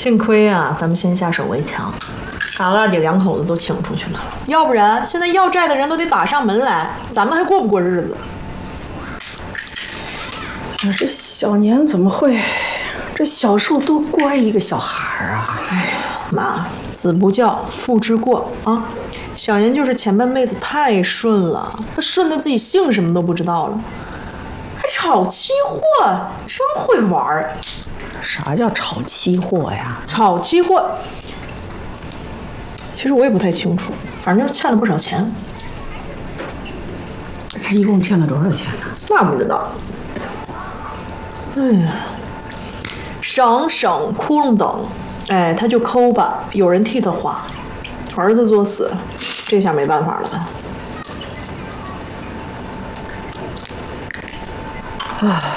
幸亏啊，咱们先下手为强，把二姐两口子都请出去了，要不然现在要债的人都得打上门来，咱们还过不过日子？ 这小年怎么会？这小时候多乖一个小孩啊！ 哎呀，妈，子不教，父之过啊！小年就是前半辈子太顺了，他顺的自己姓什么都不知道了，还炒期货，真会玩儿。 啥叫炒期货呀？ 炒期货，其实我也不太清楚，反正就是欠了不少钱。 他一共欠了多少钱呢？ 那不知道。哎呀，省窟窿等，哎，他就抠吧，有人替他花。儿子作死，这下没办法了。